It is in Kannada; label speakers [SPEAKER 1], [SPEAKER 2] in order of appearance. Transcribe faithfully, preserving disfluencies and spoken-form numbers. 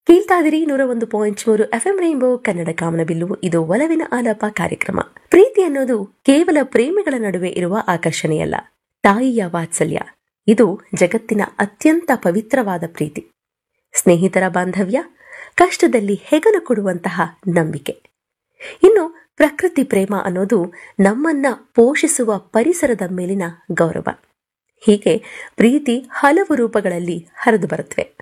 [SPEAKER 1] ಕೇಳ್ತಾ ಇದ್ದೀರಿ ನೂರ ಒಂದು ಪಾಯಿಂಟ್ ಮೂರು ಎಫ್ ಎಂ ರೈನ್ಬೋ ಕನ್ನಡ ಕಾಮನಬಿಲ್ಲು. ಇದು ಒಲವಿನ ಆಲಾಪ ಕಾರ್ಯಕ್ರಮ. ಪ್ರೀತಿ ಅನ್ನೋದು ಕೇವಲ ಪ್ರೇಮಿಗಳ ನಡುವೆ ಇರುವ ಆಕರ್ಷಣೆಯಲ್ಲ, ತಾಯಿಯ ವಾತ್ಸಲ್ಯ. ಇದು ಜಗತ್ತಿನ ಅತ್ಯಂತ ಪವಿತ್ರವಾದ ಪ್ರೀತಿ. ಸ್ನೇಹಿತರ ಬಾಂಧವ್ಯ, ಕಷ್ಟದಲ್ಲಿ ಹೆಗಲು ಕೊಡುವಂತಹ ನಂಬಿಕೆ. ಇನ್ನು ಪ್ರಕೃತಿ ಪ್ರೇಮ ಅನ್ನೋದು ನಮ್ಮನ್ನ ಪೋಷಿಸುವ ಪರಿಸರದ ಮೇಲಿನ ಗೌರವ. ಹೀಗೆ ಪ್ರೀತಿ ಹಲವು ರೂಪಗಳಲ್ಲಿ ಹರಿದು ಬರುತ್ತವೆ.